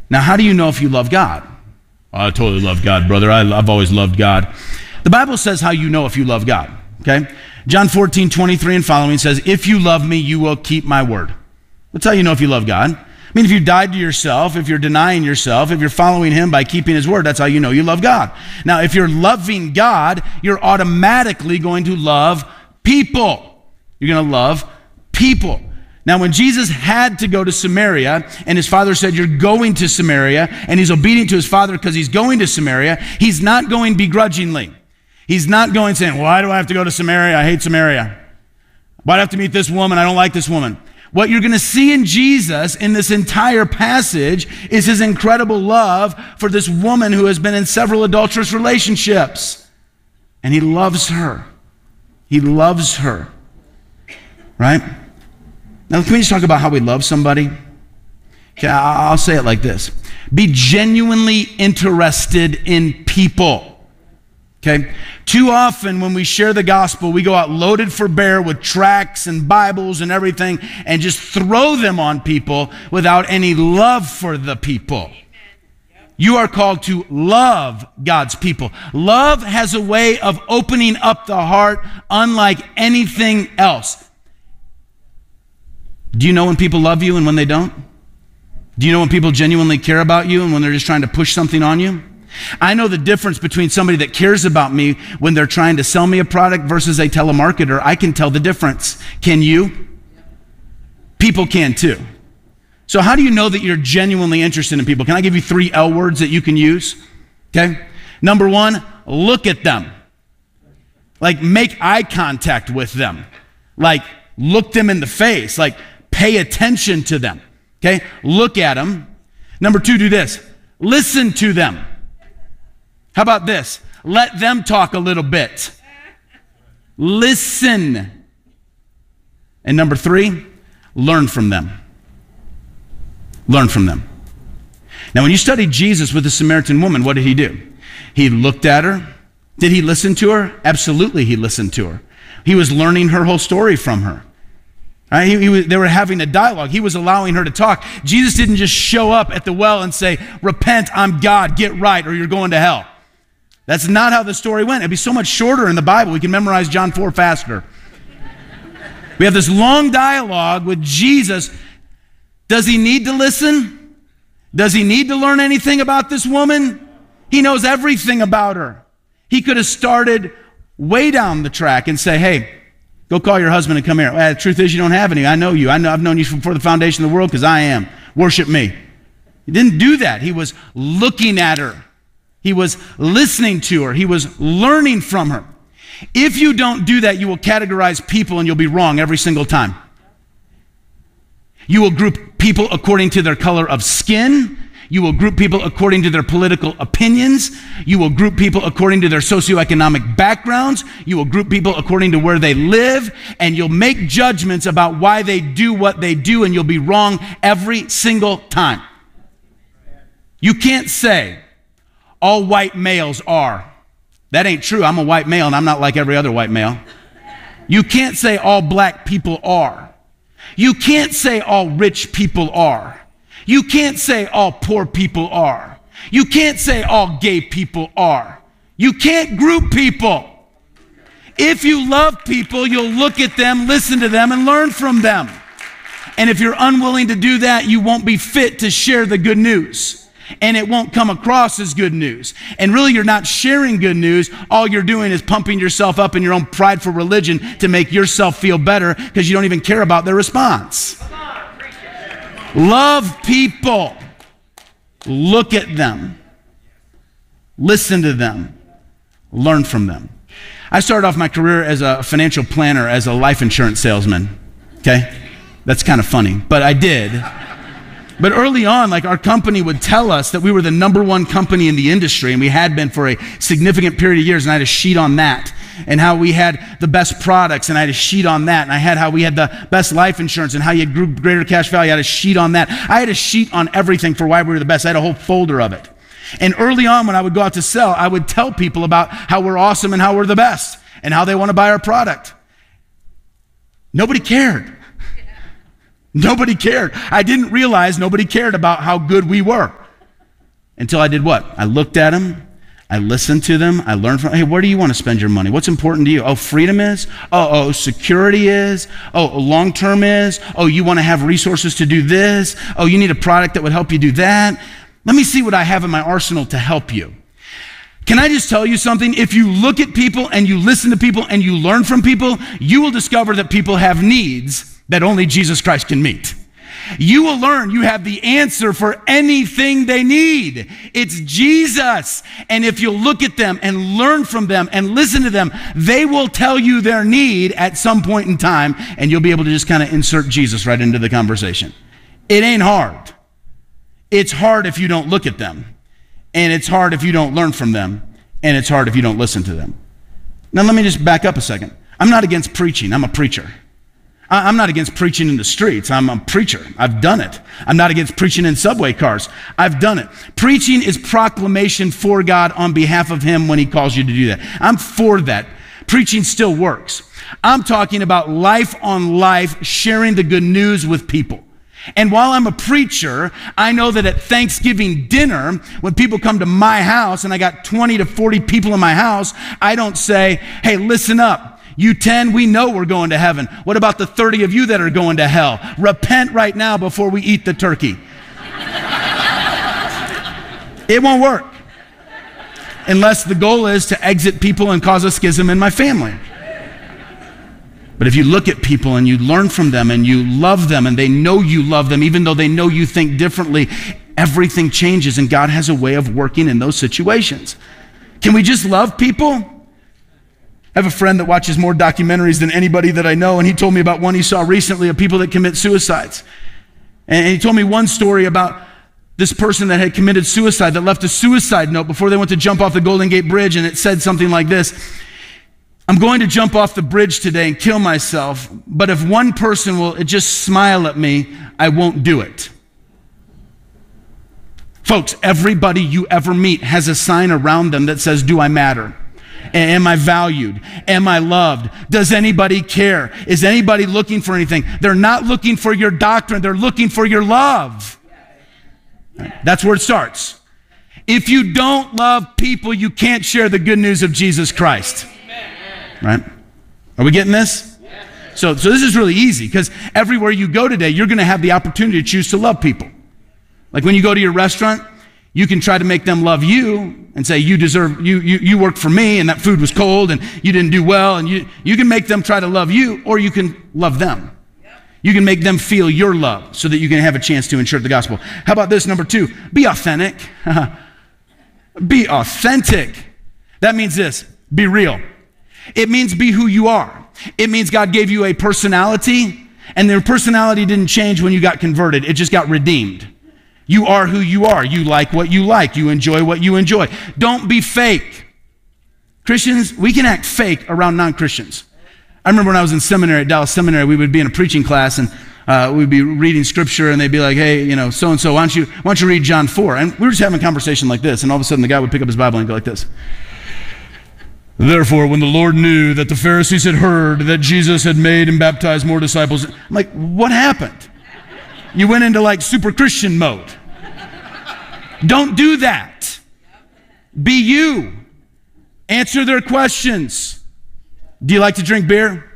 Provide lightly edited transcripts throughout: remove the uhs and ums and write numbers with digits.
Now, how do you know if you love God? Oh, I totally love God, brother. I've always loved God. The Bible says how you know if you love God, okay? John 14:23 and following says, if you love me, you will keep my word. That's how you know if you love God. I mean, if you died to yourself, if you're denying yourself, if you're following him by keeping his word, that's how you know you love God. Now, if you're loving God, you're automatically going to love people. You're going to love people. Now, when Jesus had to go to Samaria, and his father said, you're going to Samaria, and he's obedient to his father because he's going to Samaria, he's not going begrudgingly. He's not going saying, why do I have to go to Samaria? I hate Samaria. Why do I have to meet this woman? I don't like this woman. What you're going to see in Jesus in this entire passage is his incredible love for this woman who has been in several adulterous relationships. And he loves her. He loves her. Right? Now, can we just talk about how we love somebody? Okay, I'll say it like this. Be genuinely interested in people. Okay? Too often when we share the gospel, we go out loaded for bear with tracts and Bibles and everything and just throw them on people without any love for the people. You are called to love God's people. Love has a way of opening up the heart unlike anything else. Do you know when people love you and when they don't? Do you know when people genuinely care about you and when they're just trying to push something on you? I know the difference between somebody that cares about me when they're trying to sell me a product versus a telemarketer. I can tell the difference. Can you? People can too. So how do you know that you're genuinely interested in people? Can I give you 3 L words that you can use? Okay. Number 1, look at them. Like make eye contact with them. Like look them in the face. Like pay attention to them. Okay. Look at them. Number 2, do this. Listen to them. How about this? Let them talk a little bit. Listen. And number 3, learn from them. Learn from them. Now, when you study Jesus with the Samaritan woman, what did he do? He looked at her. Did he listen to her? Absolutely, he listened to her. He was learning her whole story from her. Right? They were having a dialogue. He was allowing her to talk. Jesus didn't just show up at the well and say, repent, I'm God, get right, or you're going to hell. That's not how the story went. It'd be so much shorter in the Bible. We can memorize John 4 faster. We have this long dialogue with Jesus. Does he need to listen? Does he need to learn anything about this woman? He knows everything about her. He could have started way down the track and say, hey, go call your husband and come here. Well, the truth is you don't have any. I know you. I've known you before the foundation of the world because I am. Worship me. He didn't do that. He was looking at her. He was listening to her. He was learning from her. If you don't do that, you will categorize people and you'll be wrong every single time. You will group people according to their color of skin. You will group people according to their political opinions. You will group people according to their socioeconomic backgrounds. You will group people according to where they live. And you'll make judgments about why they do what they do, and you'll be wrong every single time. You can't say, all white males are. That ain't true. I'm a white male, and I'm not like every other white male. You can't say all black people are. You can't say all rich people are. You can't say all poor people are. You can't say all gay people are. You can't group people. If you love people, you'll look at them, listen to them, and learn from them. And if you're unwilling to do that, you won't be fit to share the good news. And it won't come across as good news. And really, you're not sharing good news. All you're doing is pumping yourself up in your own prideful religion to make yourself feel better because you don't even care about their response. Love people. Look at them. Listen to them. Learn from them. I started off my career as a financial planner, as a life insurance salesman. Okay? That's kind of funny, but I did. But early on, like our company would tell us that we were the number 1 company in the industry, and we had been for a significant period of years, and I had a sheet on that, and how we had the best products, and I had a sheet on that, and I had how we had the best life insurance, and how you grew greater cash value. I had a sheet on that. I had a sheet on everything for why we were the best. I had a whole folder of it. And early on, when I would go out to sell, I would tell people about how we're awesome and how we're the best, and how they want to buy our product. Nobody cared. Nobody cared. I didn't realize nobody cared about how good we were. until I did what? I looked at them. I listened to them. I learned from, hey, where do you want to spend your money? What's important to you? Oh, freedom is? Oh, security is? Oh, long-term is? Oh, you want to have resources to do this? Oh, you need a product that would help you do that? Let me see what I have in my arsenal to help you. Can I just tell you something? If you look at people and you listen to people and you learn from people, you will discover that people have needs that only Jesus Christ can meet. You will learn you have the answer for anything they need. It's Jesus. And if you'll look at them and learn from them and listen to them, they will tell you their need at some point in time, and you'll be able to just kind of insert Jesus right into the conversation. It ain't hard. It's hard if you don't look at them, and it's hard if you don't learn from them, and it's hard if you don't listen to them. Now let me just back up a second. I'm not against preaching. I'm a preacher. I'm not against preaching in the streets. I'm a preacher. I've done it. I'm not against preaching in subway cars. I've done it. Preaching is proclamation for God on behalf of Him when He calls you to do that. I'm for that. Preaching still works. I'm talking about life on life, sharing the good news with people. And while I'm a preacher, I know that at Thanksgiving dinner, when people come to my house and I got 20 to 40 people in my house, I don't say, hey, listen up. You 10, we know we're going to heaven. What about the 30 of you that are going to hell? Repent right now before we eat the turkey. It won't work. Unless the goal is to exit people and cause a schism in my family. But if you look at people and you learn from them and you love them and they know you love them, even though they know you think differently, everything changes, and God has a way of working in those situations. Can we just love people? I have a friend that watches more documentaries than anybody that I know, and he told me about one he saw recently of people that commit suicides. And he told me one story about this person that had committed suicide, that left a suicide note before they went to jump off the Golden Gate Bridge, and it said something like this: I'm going to jump off the bridge today and kill myself, but if one person will just smile at me, I won't do it. Folks, everybody you ever meet has a sign around them that says, do I matter? Am I valued? Am I loved? Does anybody care? Is anybody looking for anything? They're not looking for your doctrine. They're looking for your love. That's where it starts. If you don't love people, you can't share the good news of Jesus Christ. Right? Are we getting this? So this is really easy, because everywhere you go today, you're going to have the opportunity to choose to love people. Like when you go to your restaurant, you can try to make them love you and say, you worked for me and that food was cold and you didn't do well. And you can make them try to love you, or you can love them. You can make them feel your love so that you can have a chance to share the gospel. How about this, number 2? Be authentic. Be authentic. That means this: be real. It means be who you are. It means God gave you a personality, and their personality didn't change when you got converted. It just got redeemed. You are who you are. You like what you like. You enjoy what you enjoy. Don't be fake. Christians, we can act fake around non-Christians. I remember when I was in seminary, at Dallas Seminary, we would be in a preaching class, and we'd be reading scripture, and they'd be like, hey, so-and-so, why don't you read John 4? And we were just having a conversation like this, and all of a sudden the guy would pick up his Bible and go like this. Therefore, when the Lord knew that the Pharisees had heard that Jesus had made and baptized more disciples, I'm like, what happened? You went into like super Christian mode. Don't do that. Be you. Answer their questions. Do you like to drink beer?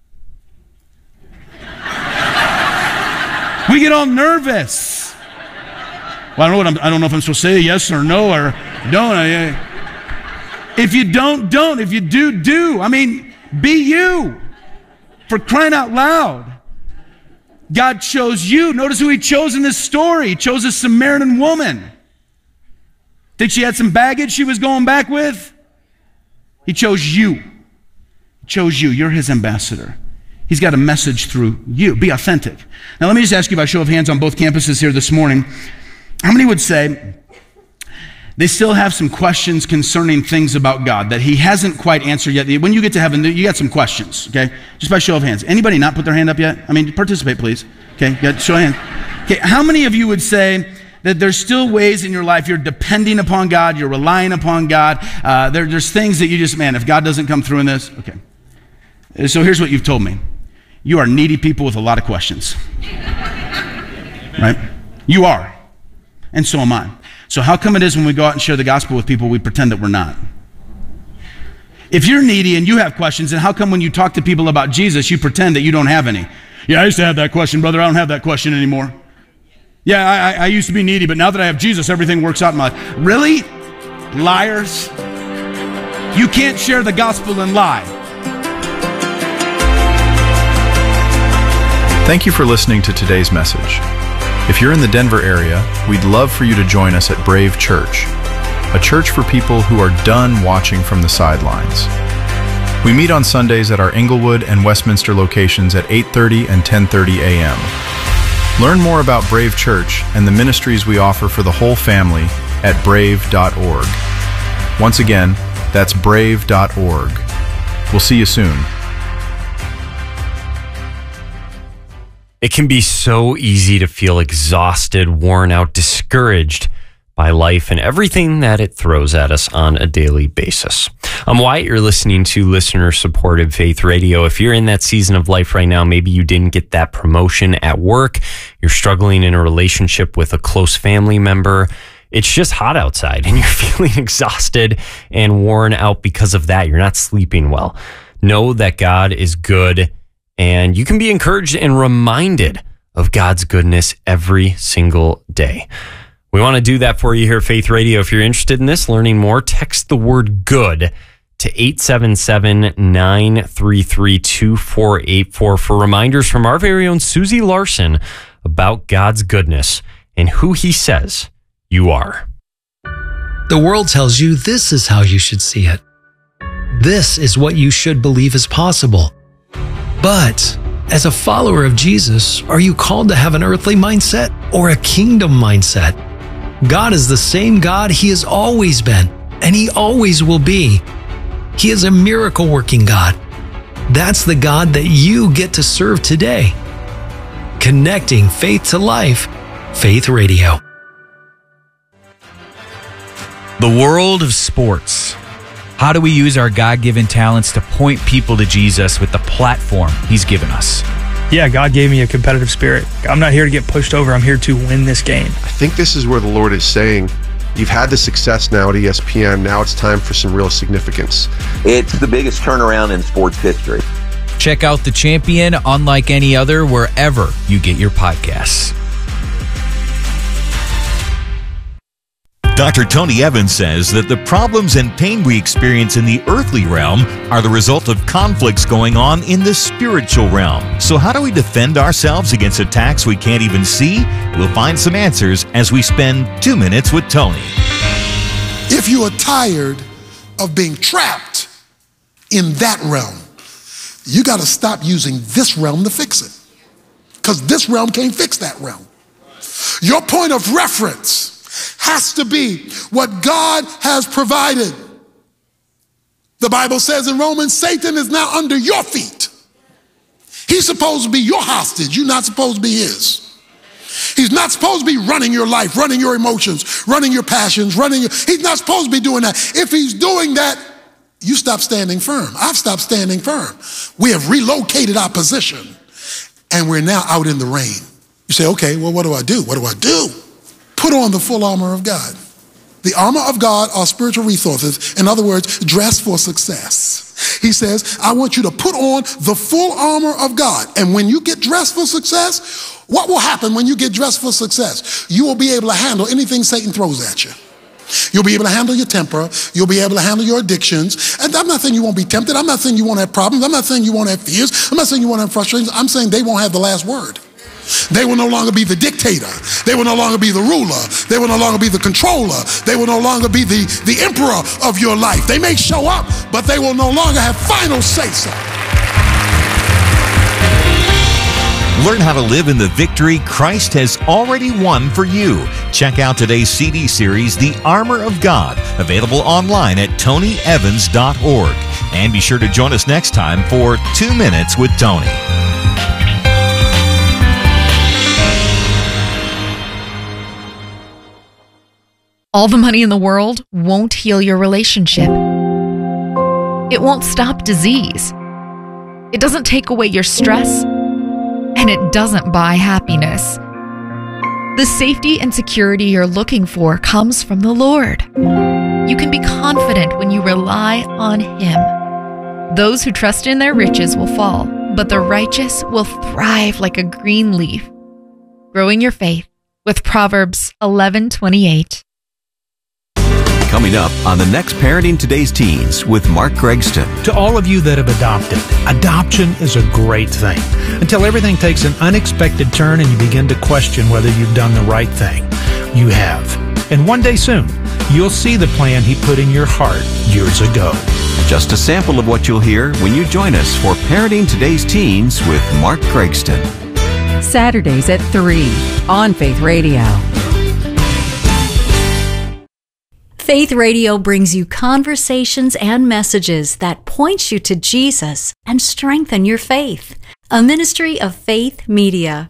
We get all nervous. Well, I don't know if I'm supposed to say yes or no or don't. If you don't. If you do. I mean, be you. For crying out loud. God chose you. Notice who He chose in this story. He chose a Samaritan woman. Think she had some baggage she was going back with? He chose you. He chose you. You're His ambassador. He's got a message through you. Be authentic. Now let me just ask you by show of hands on both campuses here this morning, how many would say they still have some questions concerning things about God that He hasn't quite answered yet? When you get to heaven, you got some questions, okay? Just by show of hands. Anybody not put their hand up yet? I mean, participate, please. Okay, show of hands. Okay, how many of you would say that there's still ways in your life you're depending upon God, you're relying upon God? There's things that you just, man, if God doesn't come through in this, okay. So here's what you've told me. You are needy people with a lot of questions. Right? You are. and so am I. So how come it is when we go out and share the gospel with people, we pretend that we're not? If you're needy and you have questions, then how come when you talk to people about Jesus, you pretend that you don't have any? Yeah, I used to have that question, brother. I don't have that question anymore. Yeah, I used to be needy, but now that I have Jesus, everything works out in my life. Really? Liars. You can't share the gospel and lie. Thank you for listening to today's message. If you're in the Denver area, we'd love for you to join us at Brave Church, a church for people who are done watching from the sidelines. We meet on Sundays at our Inglewood and Westminster locations at 8:30 and 10:30 a.m. Learn more about Brave Church and the ministries we offer for the whole family at brave.org. Once again, that's brave.org. We'll see you soon. It can be so easy to feel exhausted, worn out, discouraged by life and everything that it throws at us on a daily basis. I'm Wyatt. You're listening to listener-supported Faith Radio. If you're in that season of life right now, maybe you didn't get that promotion at work, you're struggling in a relationship with a close family member, it's just hot outside and you're feeling exhausted and worn out because of that. You're not sleeping well. Know that God is good, and you can be encouraged and reminded of God's goodness every single day. We want to do that for you here at Faith Radio. If you're interested in this, learning more, text the word good to 877-933-2484 for reminders from our very own Susie Larson about God's goodness and who he says you are. The world tells you this is how you should see it. This is what you should believe is possible. But as a follower of Jesus, are you called to have an earthly mindset or a kingdom mindset? God is the same God he has always been, and he always will be. He is a miracle-working God. That's the God that you get to serve today. Connecting faith to life, Faith Radio. The world of sports. How do we use our God-given talents to point people to Jesus with the platform he's given us? Yeah, God gave me a competitive spirit. I'm not here to get pushed over. I'm here to win this game. I think this is where the Lord is saying, you've had the success now at ESPN. Now it's time for some real significance. It's the biggest turnaround in sports history. Check out The Champion, unlike any other, wherever you get your podcasts. Dr. Tony Evans says that the problems and pain we experience in the earthly realm are the result of conflicts going on in the spiritual realm. So how do we defend ourselves against attacks we can't even see? We'll find some answers as we spend 2 minutes with Tony. If you are tired of being trapped in that realm, you got to stop using this realm to fix it, because this realm can't fix that realm. Your point of reference has to be what God has provided. The Bible says in Romans, Satan is now under your feet. He's supposed to be your hostage. You're not supposed to be his. He's not supposed to be running your life, running your emotions, running your passions, he's not supposed to be doing that. If he's doing that, you stop standing firm. I've stopped standing firm. We have relocated our position, and we're now out in the rain. You say, okay, well, what do I do? What do I do? Put on the full armor of God. The armor of God are spiritual resources. In other words, dress for success. He says, I want you to put on the full armor of God. And when you get dressed for success, what will happen when you get dressed for success? You will be able to handle anything Satan throws at you. You'll be able to handle your temper. You'll be able to handle your addictions. And I'm not saying you won't be tempted. I'm not saying you won't have problems. I'm not saying you won't have fears. I'm not saying you won't have frustrations. I'm saying they won't have the last word. They will no longer be the dictator. They will no longer be the ruler. They will no longer be the controller. They will no longer be the emperor of your life. They may show up, but they will no longer have final say-so. Learn how to live in the victory Christ has already won for you. Check out today's CD series, The Armor of God, available online at tonyevans.org. And be sure to join us next time for 2 Minutes with Tony. All the money in the world won't heal your relationship. It won't stop disease. It doesn't take away your stress, and it doesn't buy happiness. The safety and security you're looking for comes from the Lord. You can be confident when you rely on Him. Those who trust in their riches will fall, but the righteous will thrive like a green leaf. Growing your faith with Proverbs 11:28. Coming up on the next Parenting Today's Teens with Mark Gregston. To all of you that have adopted, adoption is a great thing until everything takes an unexpected turn and you begin to question whether you've done the right thing. You have. And one day soon, you'll see the plan He put in your heart years ago. Just a sample of what you'll hear when you join us for Parenting Today's Teens with Mark Gregston. Saturdays at 3 on Faith Radio. Faith Radio brings you conversations and messages that point you to Jesus and strengthen your faith. A ministry of Faith Media.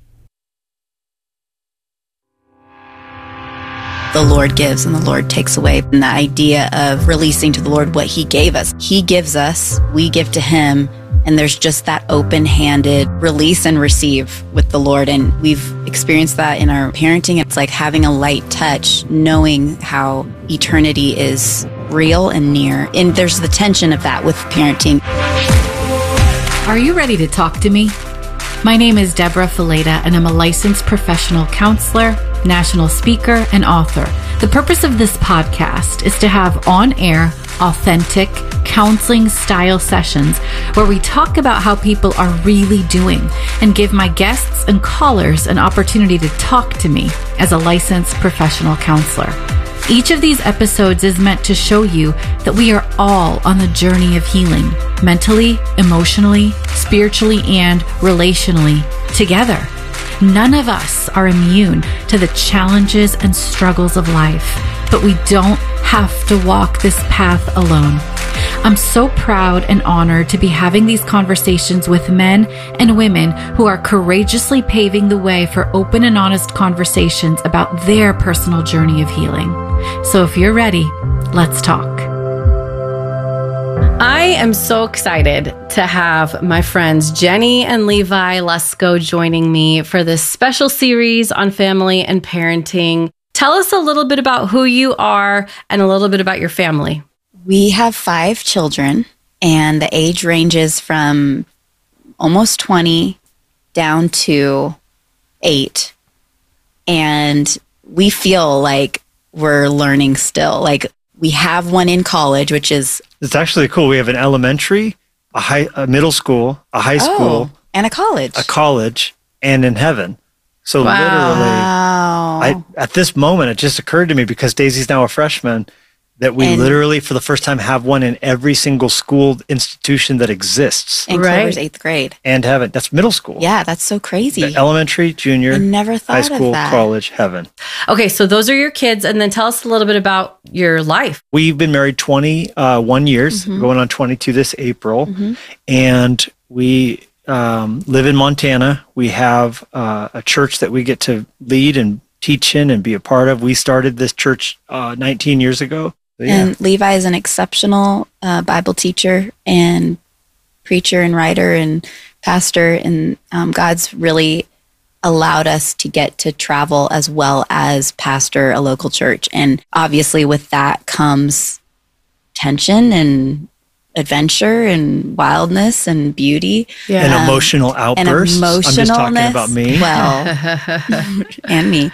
The Lord gives and the Lord takes away. And the idea of releasing to the Lord what He gave us. He gives us, we give to Him, and there's just that open-handed release and receive with the Lord. And we've experienced that in our parenting. It's like having a light touch, knowing how eternity is real and near. And there's the tension of that with parenting. Are you ready to talk to me? My name is Deborah Fileta, and I'm a licensed professional counselor, national speaker, and author. The purpose of this podcast is to have on-air, authentic, counseling-style sessions where we talk about how people are really doing and give my guests and callers an opportunity to talk to me as a licensed professional counselor. Each of these episodes is meant to show you that we are all on the journey of healing, mentally, emotionally, spiritually, and relationally, together. None of us are immune to the challenges and struggles of life, but we don't have to walk this path alone. I'm so proud and honored to be having these conversations with men and women who are courageously paving the way for open and honest conversations about their personal journey of healing. So if you're ready, let's talk. I am so excited to have my friends Jenny and Levi Lusko joining me for this special series on family and parenting. Tell us a little bit about who you are and a little bit about your family. We have 5 children, and the age ranges from almost 20 down to 8. And we feel like we're learning still. Like, we have one in college, which is... It's actually cool. We have an elementary, a middle school, a high school. And a college. A college, and in heaven. So literally, at this moment, it just occurred to me, because Daisy's now a freshman, that we literally, for the first time, have one in every single school institution that exists. And Clover's 8th grade. And heaven. That's middle school. Yeah, that's so crazy. The elementary, junior, I never thought high school, of that. college, heaven. Okay, so those are your kids, and then tell us a little bit about your life. We've been married 21 years, going on 22 this April, and we live in Montana. We have a church that we get to lead and teach in and be a part of. We started this church 19 years ago. So, yeah. And Levi is an exceptional Bible teacher and preacher and writer and pastor, and God's really allowed us to get to travel as well as pastor a local church. And obviously with that comes tension and adventure and wildness and beauty. And emotional outbursts. And emotionalness. I'm just talking about me. Well, and me.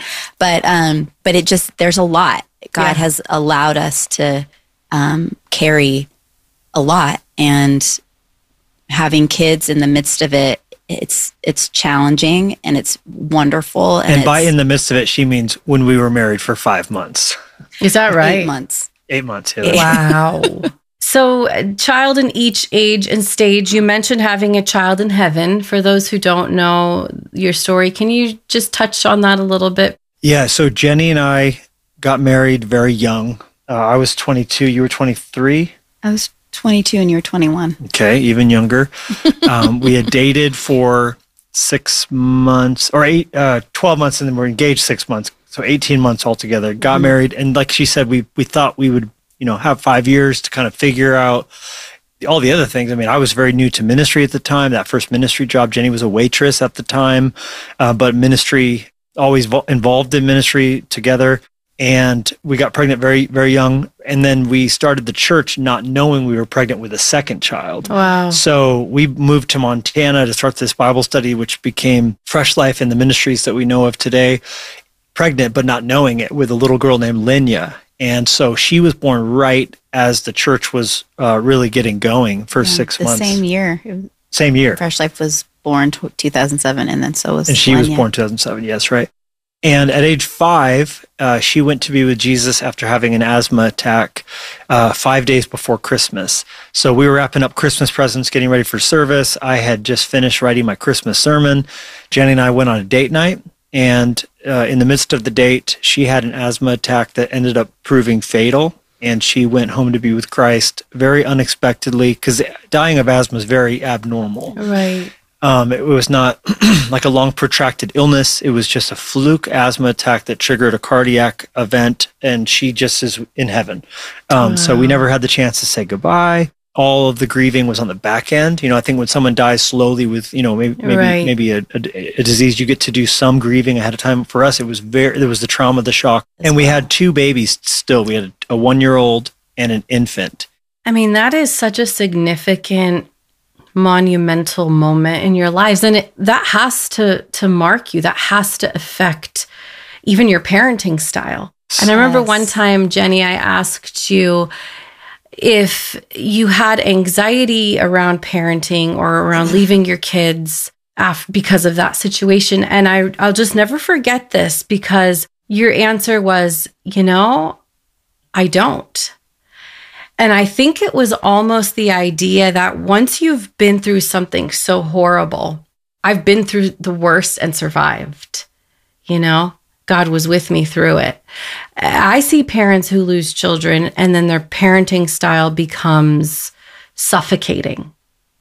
But it just, there's a lot. God has allowed us to carry a lot, and having kids in the midst of it, it's challenging and it's wonderful. And by in the midst of it, she means when we were married for 5 months. Is that right? 8 months. 8 months. Yeah. Wow. So, child in each age and stage. You mentioned having a child in heaven. For those who don't know your story, can you just touch on that a little bit? Yeah. So Jenny and I got married very young. I was 22. You were 23? I was 22 and you were 21. Okay, even younger. We had dated for 6 months, or 12 months, and then we're engaged 6 months. So 18 months altogether. Got married, and like she said, we thought we would, have 5 years to kind of figure out all the other things. I mean, I was very new to ministry at the time. That first ministry job, Jenny was a waitress at the time, but ministry always involved in ministry together. And we got pregnant very, very young. And then we started the church not knowing we were pregnant with a second child. Wow. So we moved to Montana to start this Bible study, which became Fresh Life in the ministries that we know of today, pregnant but not knowing it, with a little girl named Linya. And so she was born right as the church was really getting going for 6 months. Same year. Same year. Fresh Life was born 2007, and then so was And she was Linya. born 2007, yes, right. And at age 5, she went to be with Jesus after having an asthma attack 5 days before Christmas. So we were wrapping up Christmas presents, getting ready for service. I had just finished writing my Christmas sermon. Jenny and I went on a date night. And in the midst of the date, she had an asthma attack that ended up proving fatal. And she went home to be with Christ very unexpectedly, because dying of asthma is very abnormal. Right. It was not like a long protracted illness. It was just a fluke asthma attack that triggered a cardiac event, and she just is in heaven. So we never had the chance to say goodbye. All of the grieving was on the back end. I think when someone dies slowly with, maybe a disease, you get to do some grieving ahead of time. For us, there was the trauma, the shock. And we had 2 babies still. We had a 1-year-old and an infant. I mean, that is such a significant, monumental moment in your lives. And that has to mark you. That has to affect even your parenting style. And I remember one time, Jenny, I asked you if you had anxiety around parenting or around leaving your kids because of that situation. And I'll just never forget this, because your answer was, I don't. And I think it was almost the idea that once you've been through something so horrible, I've been through the worst and survived, God was with me through it. I see parents who lose children and then their parenting style becomes suffocating,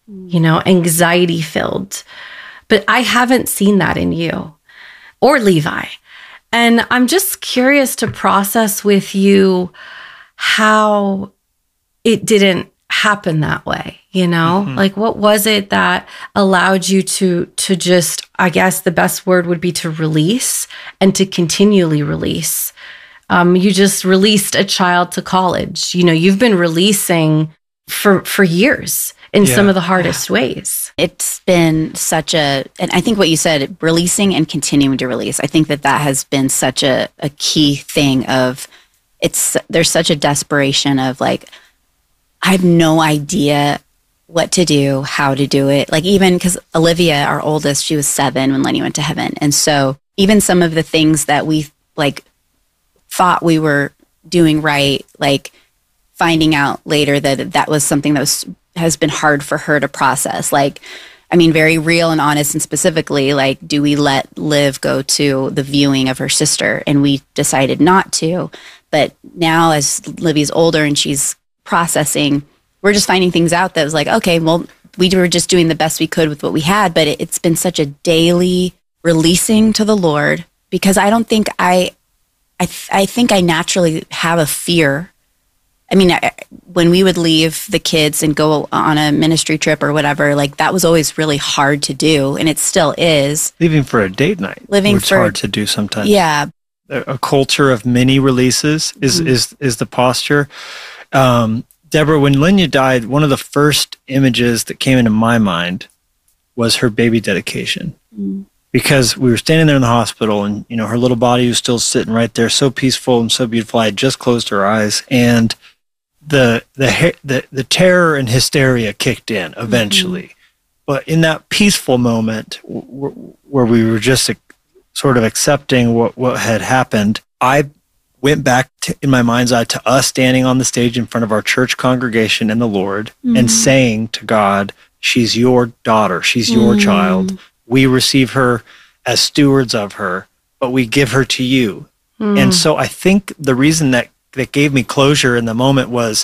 anxiety filled. But I haven't seen that in you or Levi. And I'm just curious to process with you how it didn't happen that way, Like, what was it that allowed you to just, I guess the best word would be to release and to continually release? You just released a child to college. You've been releasing for years in some of the hardest ways. It's been and I think what you said, releasing and continuing to release, I think that has been such a key thing of, there's such a desperation of like, I have no idea what to do, how to do it. Like, even because Olivia, our oldest, she was 7 when Lenny went to heaven. And so even some of the things that we thought we were doing right, like finding out later that was something that has been hard for her to process. Like, I mean, very real and honest, and specifically, like, do we let Liv go to the viewing of her sister? And we decided not to. But now as Livy's older and she's processing, we're just finding things out that was like, okay, well, we were just doing the best we could with what we had, but it's been such a daily releasing to the Lord, because I don't think I think I naturally have a fear. I mean, when we would leave the kids and go on a ministry trip or whatever, like, that was always really hard to do, and it still is. Leaving for a date night, it's hard to do sometimes. Yeah. A culture of mini releases is the posture. Deborah, when Linya died, one of the first images that came into my mind was her baby dedication. Because we were standing there in the hospital, and her little body was still sitting right there, so peaceful and so beautiful. I had just closed her eyes, and the terror and hysteria kicked in eventually. But in that peaceful moment where we were just sort of accepting what had happened, I went back in my mind's eye to us standing on the stage in front of our church congregation and the Lord and saying to God, she's your daughter, she's your child. We receive her as stewards of her, but we give her to you. And so I think the reason that gave me closure in the moment was,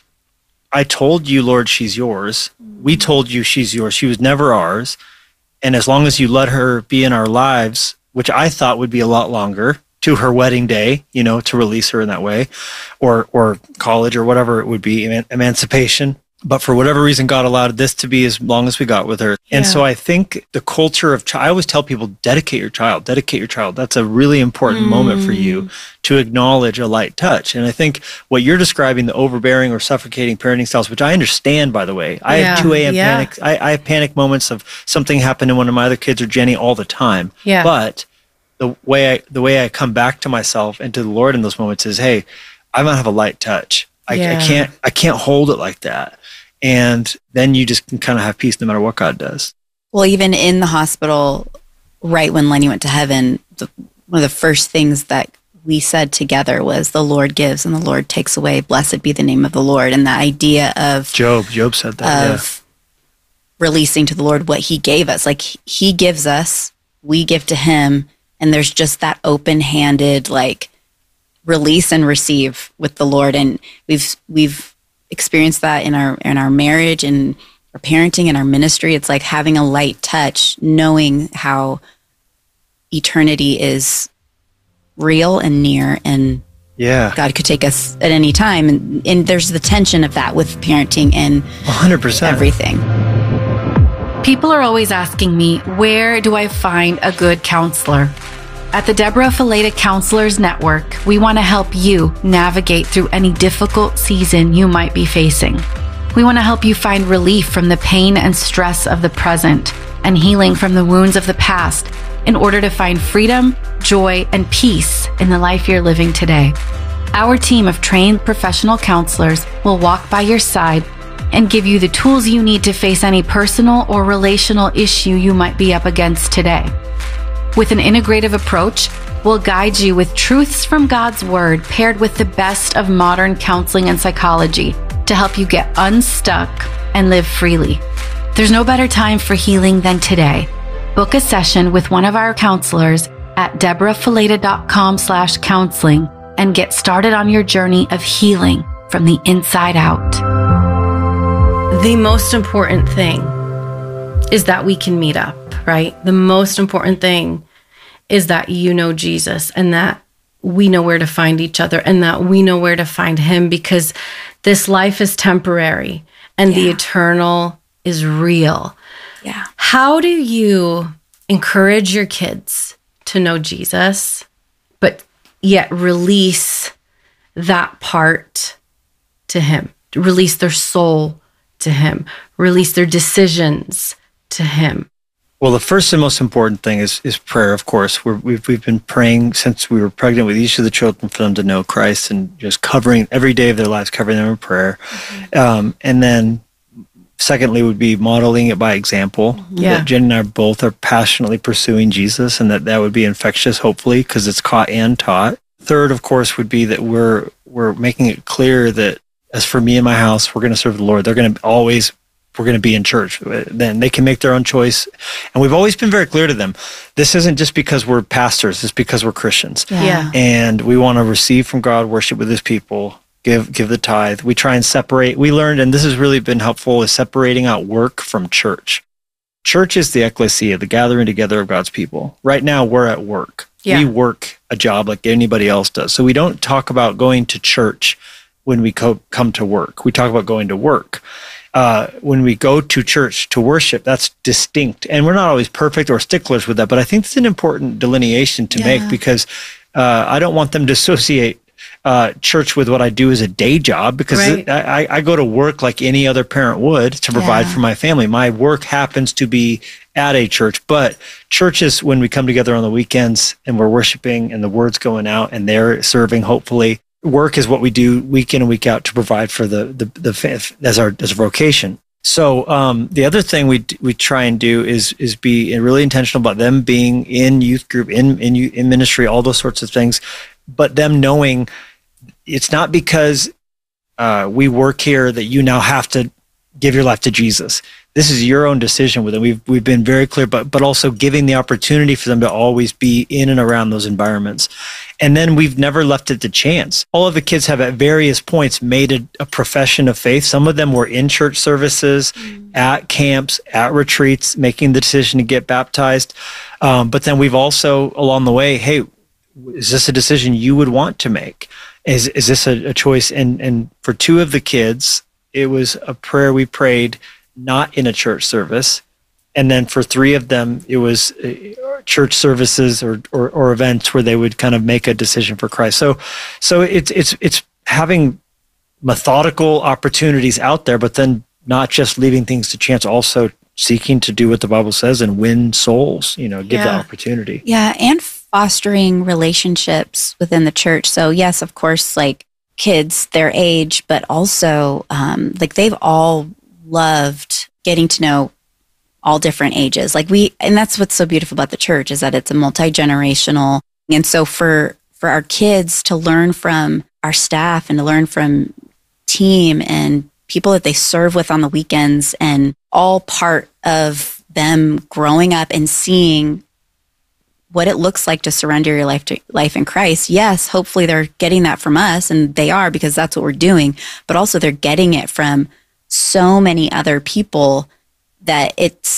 I told you, Lord, she's yours. We told you she's yours. She was never ours. And as long as you let her be in our lives, which I thought would be a lot longer, to her wedding day, to release her in that way, or college or whatever it would be, emancipation. But for whatever reason, God allowed this to be as long as we got with her. And so I think the culture of, I always tell people, dedicate your child. That's a really important moment for you to acknowledge a light touch. And I think what you're describing, the overbearing or suffocating parenting styles, which I understand, by the way. I have 2 a.m. panic. I have panic moments of something happened to one of my other kids or Jenny all the time. Yeah. But the way I come back to myself and to the Lord in those moments is, hey, I might have a light touch. I can't hold it like that. And then you just can kind of have peace no matter what God does. Well, even in the hospital, right when Lenny went to heaven, one of the first things that we said together was, the Lord gives and the Lord takes away. Blessed be the name of the Lord. And the idea of Job said that, of releasing to the Lord what he gave us. Like, he gives us, we give to him. And there's just that open-handed, like, release and receive with the Lord. And we've experienced that in our marriage and our parenting and our ministry. It's like having a light touch, knowing how eternity is real and near, and God could take us at any time. And there's the tension of that with parenting and 100% everything. People are always asking me, where do I find a good counselor? At the Deborah Fileta Counselors Network, we want to help you navigate through any difficult season you might be facing. We want to help you find relief from the pain and stress of the present and healing from the wounds of the past in order to find freedom, joy, and peace in the life you're living today. Our team of trained professional counselors will walk by your side and give you the tools you need to face any personal or relational issue you might be up against today. With an integrative approach, we'll guide you with truths from God's Word paired with the best of modern counseling and psychology to help you get unstuck and live freely. There's no better time for healing than today. Book a session with one of our counselors at deborahfileta.com/counseling and get started on your journey of healing from the inside out. The most important thing is that we can meet up, right? The most important thing is that you know Jesus and that we know where to find each other and that we know where to find him, because this life is temporary and the eternal is real. Yeah. How do you encourage your kids to know Jesus, but yet release that part to him, release their soul to him, release their decisions to him? Well, the first and most important thing is prayer, of course. We've been praying since we were pregnant with each of the children for them to know Christ, and just covering every day of their lives, covering them in prayer. And then secondly would be modeling it by example. That Jen and I both are passionately pursuing Jesus, and that would be infectious, hopefully, because it's caught and taught. Third, of course, would be that we're making it clear that as for me and my house, we're going to serve the Lord. We're going to be in church. Then they can make their own choice. And we've always been very clear to them, this isn't just because we're pastors, it's because we're Christians. Yeah. And we want to receive from God, worship with his people, give the tithe. We try and separate. We learned, and this has really been helpful, is separating out work from church. Church is the ecclesia, the gathering together of God's people. Right now, we're at work. We work a job like anybody else does. So we don't talk about going to church when we come to work. We talk about going to work. When we go to church to worship, that's distinct. And we're not always perfect or sticklers with that, but I think it's an important delineation to make, because I don't want them to associate church with what I do as a day job, because I go to work like any other parent would to provide for my family. My work happens to be at a church, but church is when we come together on the weekends and we're worshiping and the word's going out and they're serving, hopefully. Work is what we do week in and week out to provide for as a vocation. So the other thing we try and do is be really intentional about them being in youth group, in ministry, all those sorts of things, but them knowing it's not because we work here that you now have to give your life to Jesus. This is your own decision with it. We've been very clear, but also giving the opportunity for them to always be in and around those environments. And then we've never left it to chance. All of the kids have at various points made a profession of faith. Some of them were in church services, at camps, at retreats, making the decision to get baptized. But then we've also, along the way, hey, is this a decision you would want to make? Is this a choice? And for two of the kids, it was a prayer we prayed not in a church service. And then for 3 of them, it was church services or events where they would kind of make a decision for Christ. So it's having methodical opportunities out there, but then not just leaving things to chance, also seeking to do what the Bible says and win souls, give the opportunity. Yeah, and fostering relationships within the church. So yes, of course, like kids their age, but also like they've all loved getting to know all different ages. And that's what's so beautiful about the church is that it's a multi-generational. And so for our kids to learn from our staff and to learn from team and people that they serve with on the weekends, and all part of them growing up and seeing what it looks like to surrender your life in Christ. Yes, hopefully they're getting that from us, and they are, because that's what we're doing, but also they're getting it from so many other people that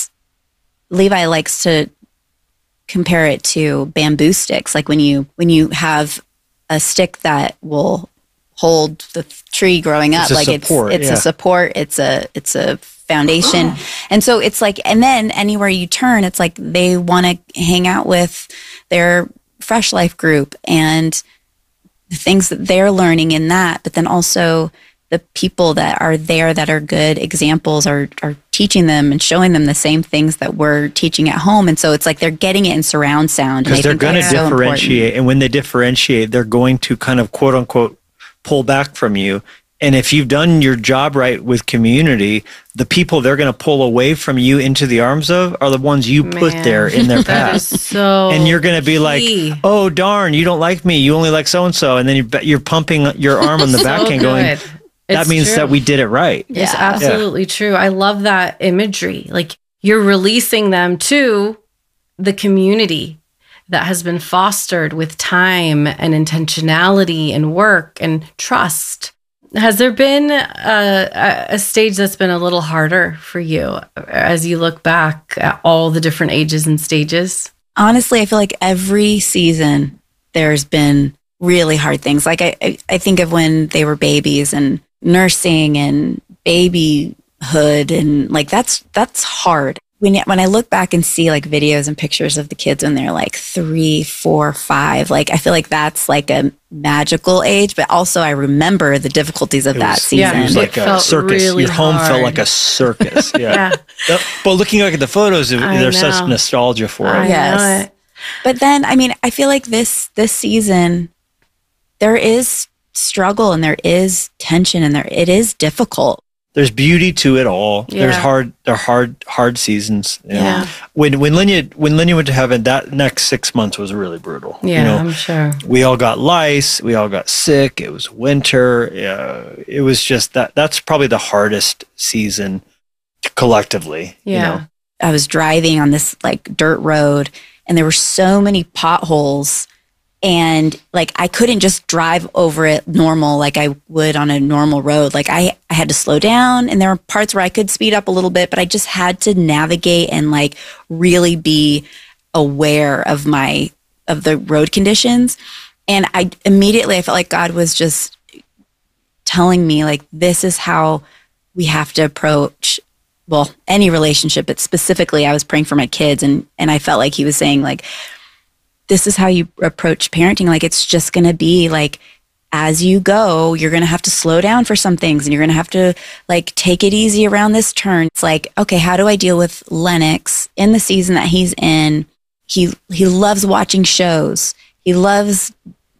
Levi likes to compare it to bamboo sticks. Like when you have a stick that will hold the tree growing up, it's a support, it's a foundation. And so it's like, and then anywhere you turn, it's like they want to hang out with their Fresh Life group and the things that they're learning in that, but then also the people that are there that are good examples are teaching them and showing them the same things that we're teaching at home. And so it's like they're getting it in surround sound. Because they're going to differentiate. And when they differentiate, they're going to kind of quote unquote pull back from you. And if you've done your job right with community, the people they're going to pull away from you into the arms of are the ones you put there in their path. And you're going to be like, oh, darn, you don't like me. You only like so-and-so. And then you're pumping your arm on the back and going, that means that we did it right. It's absolutely true. I love that imagery. Like you're releasing them to the community that has been fostered with time and intentionality and work and trust. Has there been a stage that's been a little harder for you as you look back at all the different ages and stages? Honestly, I feel like every season there's been really hard things. Like I think of when they were babies and nursing and babyhood, and like that's hard. When I look back and see like videos and pictures of the kids when they're like 3, 4, 5, like I feel like that's like a magical age, but also I remember the difficulties of that season. It was like a circus. Really your home hard. felt like a circus. But looking back at the photos, there's such nostalgia for it. Yes. But then, I mean, I feel like this season, there is struggle and there is tension and it is difficult. There's beauty to it all. Yeah. They're hard seasons. Yeah. When Linya went to heaven, that next 6 months was really brutal. Yeah, I'm sure. We all got lice. We all got sick. It was winter. It was just that's probably the hardest season collectively. Yeah. I was driving on this like dirt road and there were so many potholes. And like, I couldn't just drive over it normal like I would on a normal road. Like I had to slow down, and there were parts where I could speed up a little bit, but I just had to navigate and like really be aware of the road conditions. And I felt like God was just telling me like, this is how we have to approach, well, any relationship, but specifically I was praying for my kids. And I felt like he was saying like, this is how you approach parenting. Like, it's just going to be like, as you go, you're going to have to slow down for some things, and you're going to have to like take it easy around this turn. It's like, okay, how do I deal with Lennox in the season that he's in? He loves watching shows. He loves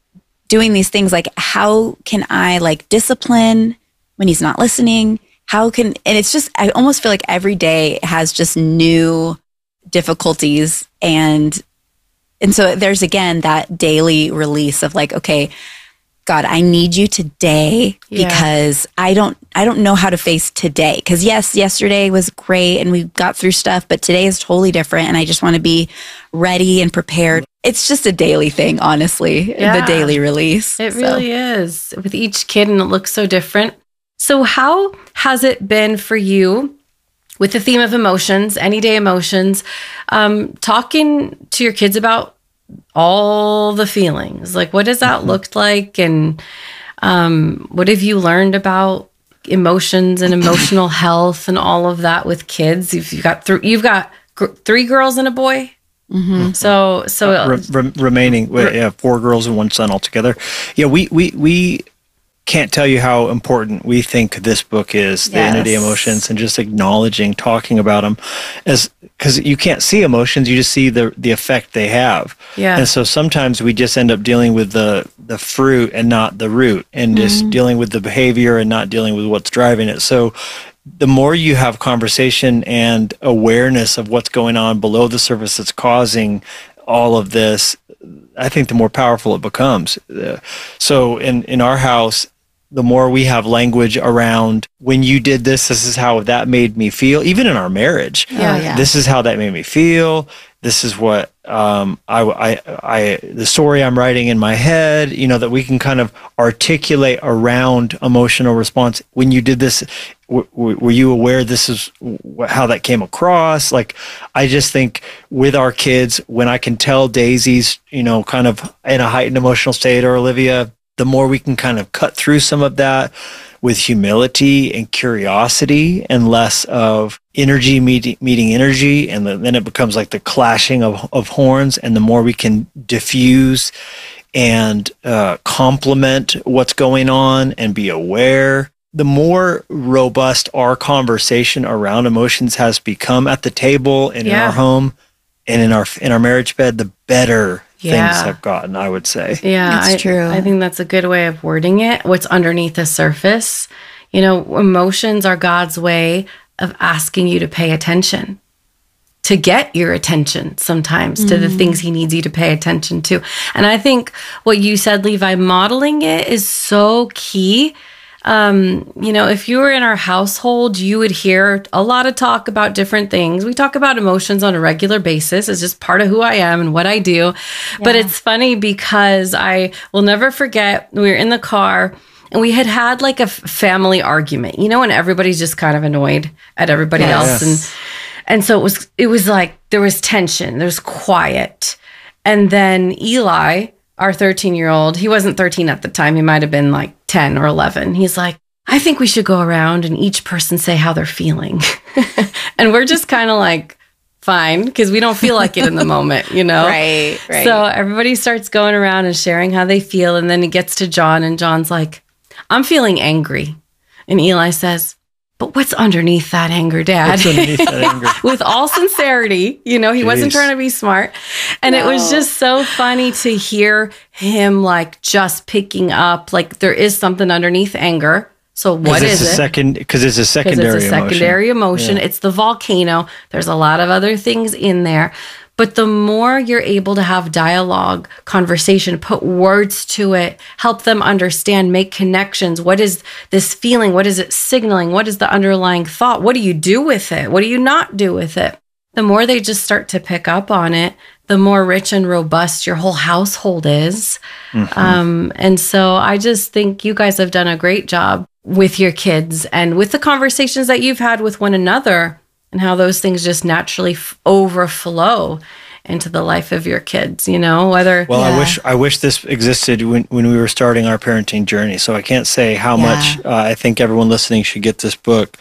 doing these things. Like, how can I like discipline when he's not listening? And it's just, I almost feel like every day has just new difficulties. And so there's, again, that daily release of like, okay, God, I need you today because I don't know how to face today. Because yes, yesterday was great and we got through stuff, but today is totally different. And I just want to be ready and prepared. It's just a daily thing, honestly, the daily release. It really is with each kid, and it looks so different. So how has it been for you with the theme of emotions, anyday emotions, talking to your kids about all the feelings? Like, what does that look like? And what have you learned about emotions and emotional health and all of that with kids. You've got 3 girls and a boy. Mm-hmm. So remaining, 4 girls and 1 son altogether. Yeah, we can't tell you how important we think this book is, the Entity Emotions, and just acknowledging, talking about them, because you can't see emotions, you just see the effect they have. Yeah. And so sometimes we just end up dealing with the fruit and not the root, and just dealing with the behavior and not dealing with what's driving it. So the more you have conversation and awareness of what's going on below the surface that's causing all of this, I think the more powerful it becomes. So in our house, the more we have language around, when you did this, this is how that made me feel. Even in our marriage, this is how that made me feel. This is what the story I'm writing in my head, that we can kind of articulate around emotional response. When you did this, were you aware this is how that came across? Like, I just think with our kids, when I can tell Daisy's, kind of in a heightened emotional state, or Olivia, the more we can kind of cut through some of that with humility and curiosity, and less of energy meeting energy, and then it becomes like the clashing of horns. And the more we can diffuse and complement what's going on and be aware, the more robust our conversation around emotions has become at the table and in our home and in our marriage bed, the better things have gotten, I would say. Yeah, that's true. I think that's a good way of wording it. What's underneath the surface, emotions are God's way of asking you to pay attention, to get your attention sometimes to the things he needs you to pay attention to. And I think what you said, Levi, modeling it is so key. If you were in our household, you would hear a lot of talk about different things. We talk about emotions on a regular basis. It's just part of who I am and what I do. Yeah. But it's funny because I will never forget, we were in the car and we had like a family argument, and everybody's just kind of annoyed at everybody else. And so it was like, there was tension, there's quiet. And then Eli, our 13-year-old, he wasn't 13 at the time. He might've been like 10 or 11. He's like, I think we should go around and each person say how they're feeling. And we're just kind of like, fine, because we don't feel like it in the moment, Right. So everybody starts going around and sharing how they feel. And then it gets to John, and John's like, I'm feeling angry. And Eli says, but what's underneath that anger, Dad? What's underneath that anger? With all sincerity, he wasn't trying to be smart. And it was just so funny to hear him like just picking up, like there is something underneath anger. So what is it? Because it's a secondary emotion. Yeah. It's the volcano. There's a lot of other things in there. But the more you're able to have dialogue, conversation, put words to it, help them understand, make connections. What is this feeling? What is it signaling? What is the underlying thought? What do you do with it? What do you not do with it? The more they just start to pick up on it, the more rich and robust your whole household is. And so I just think you guys have done a great job with your kids and with the conversations that you've had with one another, and how those things just naturally overflow into the life of your kids, whether... Well, I wish this existed when we were starting our parenting journey. So I can't say how much I think everyone listening should get this book,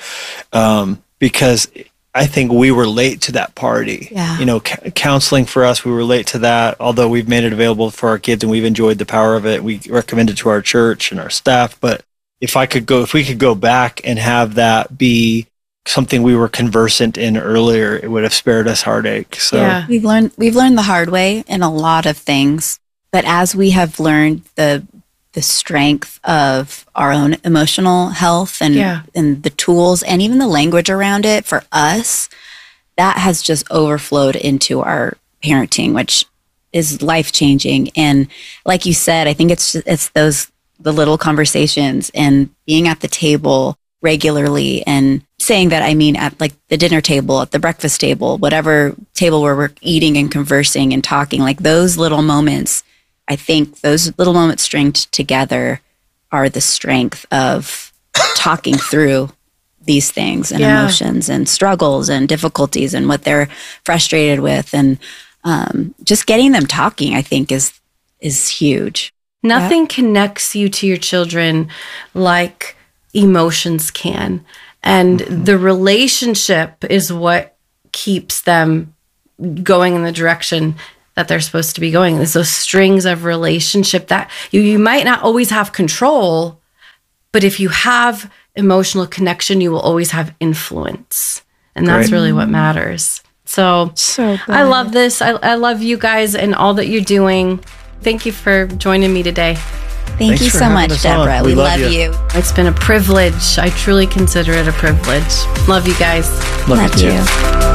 because I think we were late to that party. Yeah. Counseling for us, we were late to that, although we've made it available for our kids and we've enjoyed the power of it. We recommend it to our church and our staff. But if we could go back and have that be something we were conversant in earlier, it would have spared us heartache. So we've learned the hard way in a lot of things, but as we have learned the strength of our own emotional health and the tools and even the language around it for us, that has just overflowed into our parenting, which is life-changing. And like you said, I think it's the little conversations and being at the table regularly and saying that, at like the dinner table, at the breakfast table, whatever table where we're eating and conversing and talking, like those little moments, I think those little moments stringed together are the strength of talking through these things and emotions and struggles and difficulties and what they're frustrated with. And just getting them talking, I think is huge. Nothing connects you to your children like emotions can. And the relationship is what keeps them going in the direction that they're supposed to be going. There's those strings of relationship that you might not always have control, but if you have emotional connection, you will always have influence. And that's really what matters. So I love this. I love you guys and all that you're doing. Thank you for joining me today. Thank you so much, Deborah. We love you. It's been a privilege. I truly consider it a privilege. Love you guys. Love you too.